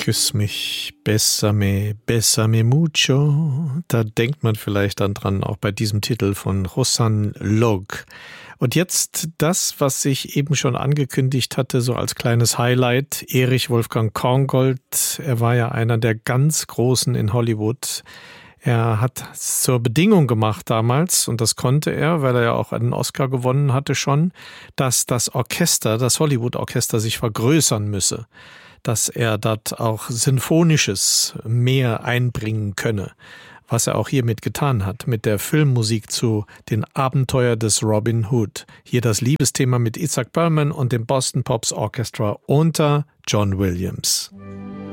Küss mich, bésame mucho. Da denkt man vielleicht dann dran, auch bei diesem Titel von Josan Log. Und jetzt das, was ich eben schon angekündigt hatte, so als kleines Highlight. Erich Wolfgang Korngold, er war ja einer der ganz Großen in Hollywood. Er hat zur Bedingung gemacht damals, und das konnte er, weil er ja auch einen Oscar gewonnen hatte schon, dass das Orchester, das Hollywood-Orchester sich vergrößern müsse, dass er dort auch Sinfonisches mehr einbringen könne, was er auch hiermit getan hat, mit der Filmmusik zu Den Abenteuer des Robin Hood. Hier das Liebesthema mit Itzhak Perlman und dem Boston Pops Orchestra unter John Williams.